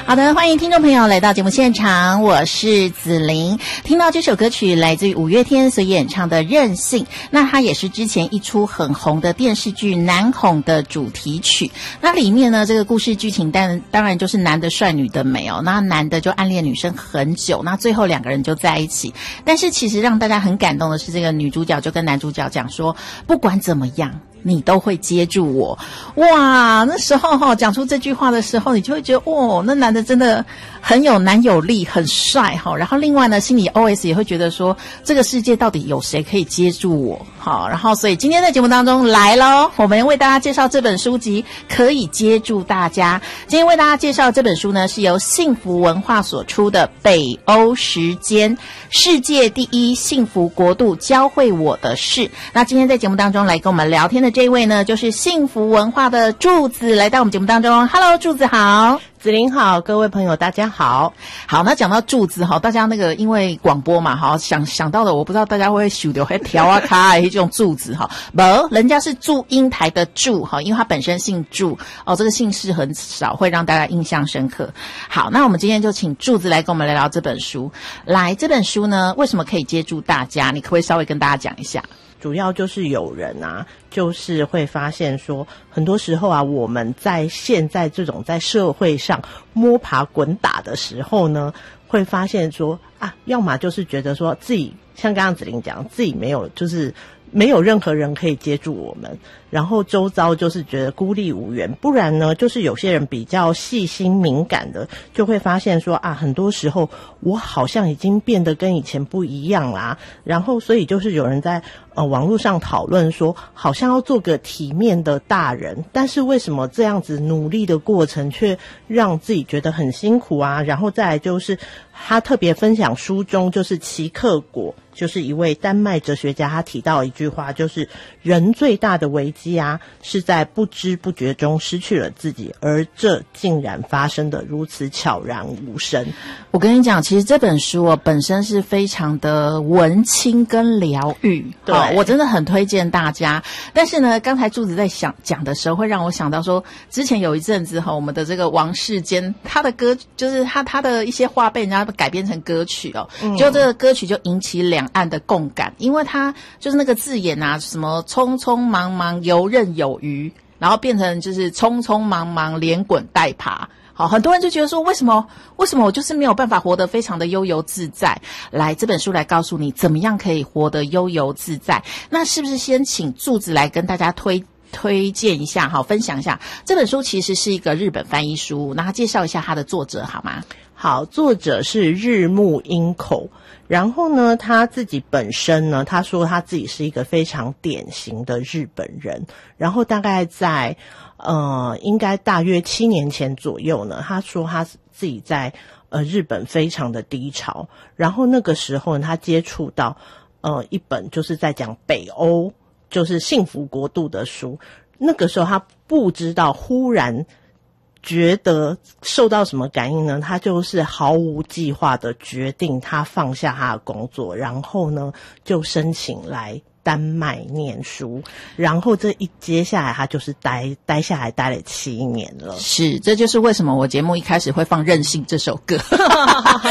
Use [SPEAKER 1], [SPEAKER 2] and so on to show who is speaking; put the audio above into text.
[SPEAKER 1] 好的，欢迎听众朋友来到节目现场，我是子琳。听到这首歌曲来自于五月天所演唱的《任性》，那它也是之前一出很红的电视剧《南红》的主题曲。那里面呢，这个故事剧情当然就是男的帅女的美哦，那男的就暗恋女生很久，那最后两个人就在一起。但是其实让大家很感动的是，这个女主角就跟男主角讲说，不管怎么样你都会接住我。哇，那时候讲出这句话的时候，你就会觉得那男的真的很有男友力，很帅然后另外呢，心里 OS 也会觉得说，这个世界到底有谁可以接住我然后所以今天在节目当中来咯，我们为大家介绍这本书籍，可以接住大家。今天为大家介绍这本书呢，是由幸福文化所出的《北欧时间：世界第一幸福国度教会我的事》。那今天在节目当中来跟我们聊天的这位呢，就是幸福文化的柱子来到我们节目当中。 Hello， 柱子好。
[SPEAKER 2] 子琳好，各位朋友大家好。
[SPEAKER 1] 好，那讲到柱子大家那个因为广播嘛想到的，我不知道大家会想到调啊卡这种柱子不，人家是祝英台的祝因为他本身姓祝这个姓氏很少会让大家印象深刻。好，那我们今天就请柱子来跟我们聊聊这本书。来，这本书呢为什么可以接住大家，你可不可以稍微跟大家讲一下？
[SPEAKER 2] 主要就是有人就是会发现说，很多时候我们在现在这种在社会上摸爬滚打的时候呢，会发现说要么就是觉得说自己像刚刚子琳讲，自己没有任何人可以接住我们，然后周遭就是觉得孤立无援，不然呢就是有些人比较细心敏感的，就会发现说很多时候我好像已经变得跟以前不一样啦，然后所以就是有人在网络上讨论说，好像要做个体面的大人，但是为什么这样子努力的过程却让自己觉得很辛苦然后再来就是他特别分享书中就是齐克果，就是一位丹麦哲学家，他提到一句话，就是人最大的危机是在不知不觉中失去了自己，而这竟然发生的如此悄然无声。
[SPEAKER 1] 我跟你讲，其实这本书本身是非常的文青跟疗愈，对，我真的很推荐大家。但是呢，刚才柱子在讲的时候，会让我想到说，之前有一阵子我们的这个王世坚，他的歌就是他的一些话被人家改编成歌曲就这个歌曲就引起两岸的共感，因为他就是那个字眼什么匆匆忙忙游刃有余，然后变成就是匆匆忙忙连滚带爬。好，很多人就觉得说，为什么我就是没有办法活得非常的悠游自在？来，这本书来告诉你怎么样可以活得悠游自在。那是不是先请柱子来跟大家推荐一下分享一下这本书？其实是一个日本翻译书，那他介绍一下他的作者好吗？
[SPEAKER 2] 好，作者是日暮英口，然后呢他自己本身呢，他说他自己是一个非常典型的日本人，然后大概在应该大约7年前左右呢，他说他自己在日本非常的低潮，然后那个时候呢他接触到一本就是在讲北欧就是幸福国度的书，那个时候他不知道，忽然觉得受到什么感应呢？他就是毫无计划的决定他放下他的工作，然后呢就申请来丹麦念书，然后接下来他就是待下来待了7年了。
[SPEAKER 1] 是，这就是为什么我节目一开始会放《任性》这首歌